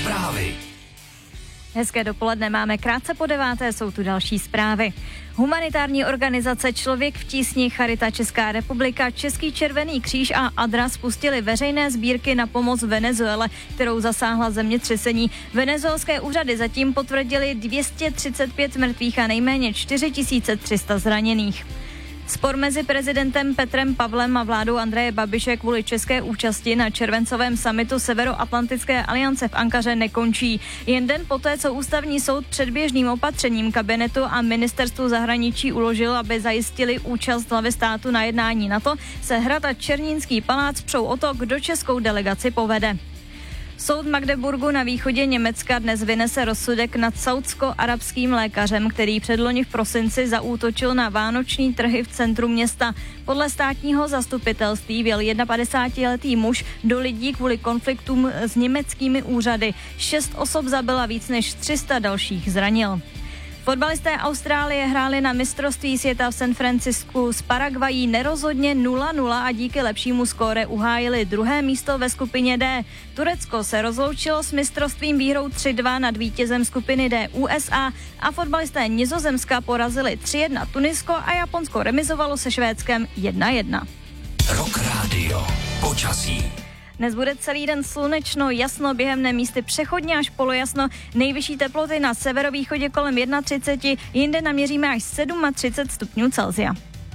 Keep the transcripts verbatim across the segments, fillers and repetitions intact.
Zprávy. Hezké dopoledne, máme krátce po deváté, jsou tu další zprávy. Humanitární organizace Člověk v tísni, Charita Česká republika, Český červený kříž a Adra spustili veřejné sbírky na pomoc Venezuele, kterou zasáhla zemětřesení. Venezuelské úřady zatím potvrdili dvě stě třicet pět mrtvých a nejméně čtyři tisíce tři sta zraněných. Spor mezi prezidentem Petrem Pavlem a vládou Andreje Babiše kvůli české účasti na červencovém summitu Severoatlantické aliance v Ankaře nekončí. Jen den poté, co ústavní soud předběžným opatřením kabinetu a ministerstvu zahraničí uložil, aby zajistili účast hlavy státu na jednání NATO, se Hrad a Černínský palác přou o to, kdo českou delegaci povede. Soud Magdeburgu na východě Německa dnes vynese rozsudek nad saúdsko-arabským lékařem, který předloni v prosinci zaútočil na vánoční trhy v centru města. Podle státního zastupitelství vjel padesátiletý muž do lidí kvůli konfliktům s německými úřady. Šest osob zabila, víc než tři sta dalších zranil. Fotbalisté Austrálie hráli na mistrovství světa v San Francisku s Paraguají nerozhodně nula nula a díky lepšímu skóre uhájili druhé místo ve skupině D. Turecko se rozloučilo s mistrovstvím výhrou tři dva nad vítězem skupiny D U S A a fotbalisté Nizozemska porazili tři jedna Tunisko a Japonsko remizovalo se Švédskem jedna jedna. Rock Radio. Počasí. Dnes bude celý den slunečno, jasno, během dne místy přechodně až polojasno. Nejvyšší teploty na severovýchodě kolem třicet jedna, jinde naměříme až třicet sedm stupňů Celsia.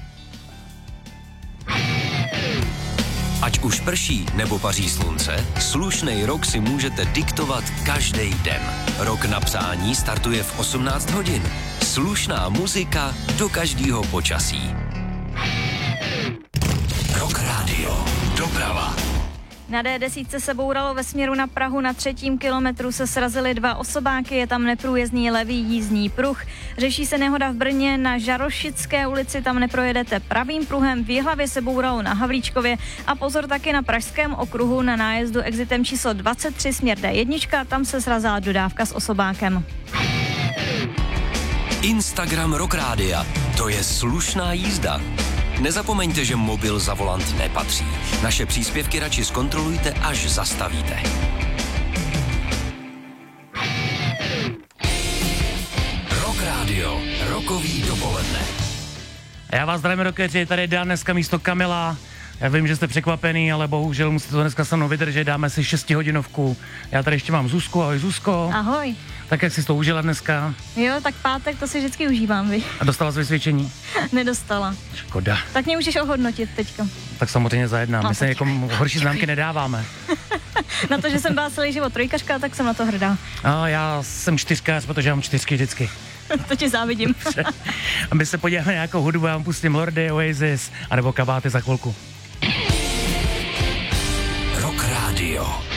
Ať už prší nebo paří slunce, slušnej rok si můžete diktovat každý den. Rok na psání startuje v osmnáct hodin. Slušná muzika do každého počasí. Rock Radio. Doprava. Na D deset se bouralo ve směru na Prahu, na třetím kilometru se srazily dva osobáky, je tam neprůjezdný levý jízdní pruh. Řeší se nehoda v Brně na Žarošické ulici, tam neprojedete pravým pruhem, v Jihlavě se bouralo na Havlíčkově a pozor taky na Pražském okruhu na nájezdu exitem číslo dvacet tři směr D jedna, tam se srazila dodávka s osobákem. Instagram Rock Rádia, to je slušná jízda. Nezapomeňte, že mobil za volant nepatří. Naše příspěvky radši zkontrolujte, až zastavíte. Rock Radio, rokový dopoledne. Já vás zdravím, rockeři, tady dám dneska místo Kamila. Já vím, že jste překvapený, ale bohužel musíte to dneska se mnou vydržet, dáme si šestihodinovku. Já tady ještě mám Zuzku, ahoj Zuzko. Ahoj. Tak jak jsi to užila dneska? Jo, tak pátek to si vždycky užívám, vy. A dostala jsi vysvědčení? Nedostala. Škoda. Tak mě můžeš ohodnotit teďka. Tak samozřejmě za jedna. No, My se jako horší známky nedáváme. Na to, že jsem byla celý život trojkařka, tak jsem na to hrdá. No, já jsem čtyřkař, protože mám čtyřky vždycky. To ti závidím. A my se podíváme na nějakou hudbu, já vám pustím Lordy, Oasis, anebo Kabáty za chvilku. Rock Radio.